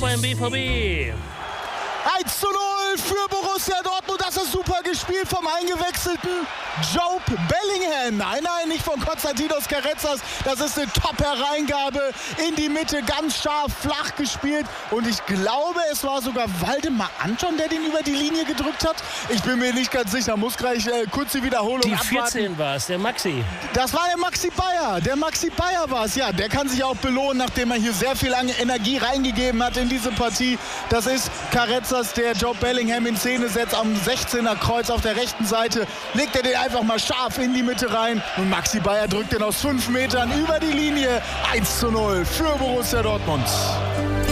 beim BVB. 1:0 für Borussia Dortmund. Das ist super gespielt vom eingewechselten Jobe Bellingham. Nein, nicht von Konstantinos Karetzas. Das ist eine Top-Hereingabe in die Mitte, ganz scharf, flach gespielt. Und ich glaube, es war sogar Waldemar Anton, der den über die Linie gedrückt hat. Ich bin mir nicht ganz sicher, muss gleich kurz die Wiederholung Die abwarten. 14 war es, der Maxi. Das war der Maxi Bayer. Der Maxi Bayer war es. Ja, der kann sich auch belohnen, nachdem er hier sehr viel lange Energie reingegeben hat in diese Partie. Das ist Karetzas, der Jobe Bellingham in Szene setzt am 16er Kreuz auf der rechten Seite. Legt er den einfach mal scharf in die Mitte rein. Und Maxi Bayer drückt den aus 5 Metern über die Linie. 1:0 für Borussia Dortmund.